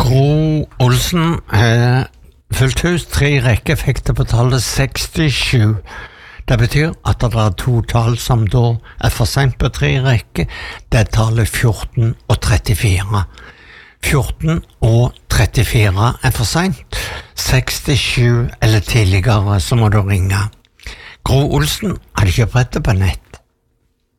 Gro Olsen fullt hus, 3 rekker, fikk det på tallet 67. Det betyr at det er 2 tall som da for sent på 3 rekker. Det er tallet 14 og 34. 14 og 34 for sent. 67 eller tidligere, så må du ringe. Gro Olsen hadde ikke brettet på nett.